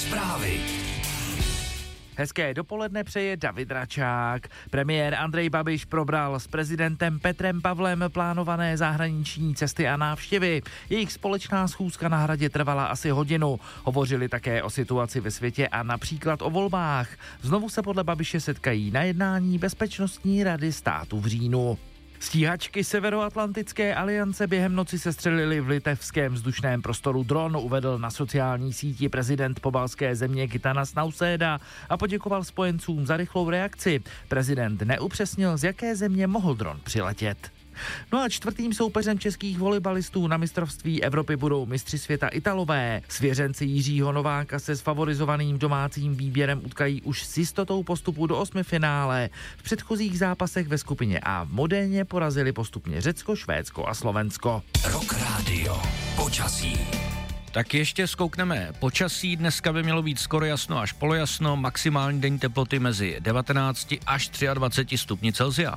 zprávy. Hezké dopoledne přeje David Račák. Premiér Andrej Babiš probral s prezidentem Petrem Pavlem plánované zahraniční cesty a návštěvy. Jejich společná schůzka na Hradě trvala asi hodinu. Hovořili také o situaci ve světě a například o volbách. Znovu se podle Babiše setkají na jednání Bezpečnostní rady státu v říjnu. Stíhačky Severoatlantické aliance během noci sestřelily v litevském vzdušném prostoru dron, uvedl na sociální síti prezident pobaltské země Gitanas Nausėda a poděkoval spojencům za rychlou reakci. Prezident neupřesnil, z jaké země mohl dron přiletět. No a čtvrtým soupeřem českých volejbalistů na mistrovství Evropy budou mistři světa Italové. Svěřenci Jiřího Nováka se s favorizovaným domácím výběrem utkají už s jistotou postupu do osmifinále. V předchozích zápasech ve skupině A v Modéně porazili postupně Řecko, Švédsko a Slovensko. Rock Radio. Počasí. Tak ještě zkoukneme počasí. Dneska by mělo být skoro jasno až polojasno, maximální denní teploty mezi 19 až 23 stupni Celsia.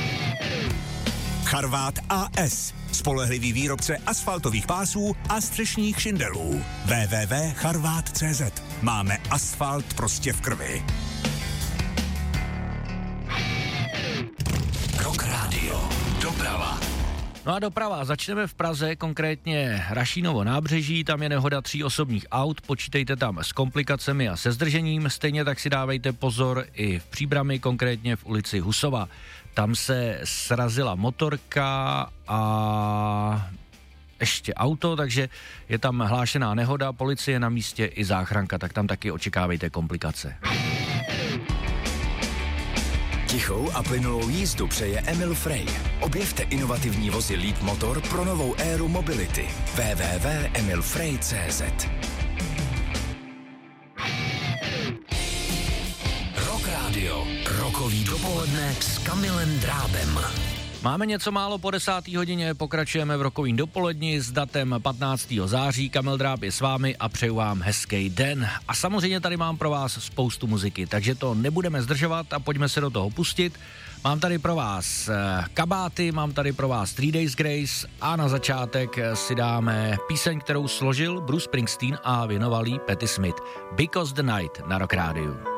Charvát AS. Spolehlivý výrobce asfaltových pásů a střešních šindelů. www.charvat.cz. Máme asfalt prostě v krvi. Rock Radio. Doprava. No a doprava. Začneme v Praze, konkrétně Rašínovo nábřeží. Tam je nehoda 3 osobních aut. Počítejte tam s komplikacemi a se zdržením. Stejně tak si dávejte pozor i v Příbrami, konkrétně v ulici Husova. Tam se srazila motorka a ještě auto, takže je tam hlášená nehoda, policie na místě i záchranka, tak tam taky očekávejte komplikace. Tichou a plynulou jízdu přeje Emil Frey. Objevte inovativní vozy Leap Motor pro novou éru mobility. www.emilfrey.cz. Rock Radio. Rokový dopoledne s Kamilem Drábem. Máme něco málo po 10. hodině, pokračujeme v rokovým dopoledni s datem 15. září. Kamil Dráb je s vámi a přeju vám hezký den. A samozřejmě tady mám pro vás spoustu muziky, takže to nebudeme zdržovat a pojďme se do toho pustit. Mám tady pro vás kabáty, mám tady pro vás 3 Days Grace a na začátek si dáme píseň, kterou složil Bruce Springsteen a věnoval jí Patti Smith. Because the Night na Rock Radio.